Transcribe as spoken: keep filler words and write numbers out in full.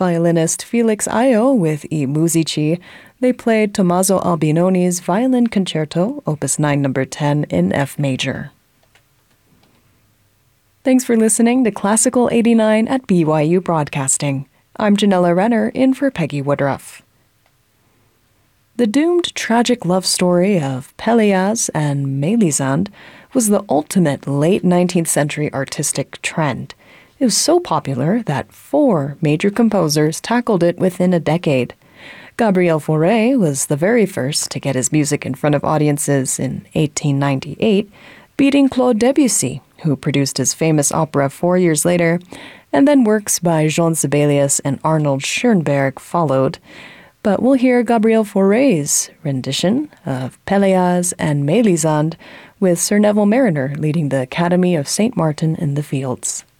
violinist Felix Ayo with I Musici. They played Tommaso Albinoni's Violin Concerto, Opus nine, number ten, in F major. Thanks for listening to Classical eighty-nine at B Y U Broadcasting. I'm Janella Renner, in for Peggy Woodruff. The doomed tragic love story of Pelléas and Mélisande was the ultimate late nineteenth century artistic trend. It was so popular that four major composers tackled it within a decade. Gabriel Fauré was the very first to get his music in front of audiences in eighteen ninety-eight, beating Claude Debussy, who produced his famous opera four years later, and then works by Jean Sibelius and Arnold Schoenberg followed. But we'll hear Gabriel Fauré's rendition of Pelléas and Mélisande with Sir Neville Marriner leading the Academy of Saint Martin in the Fields.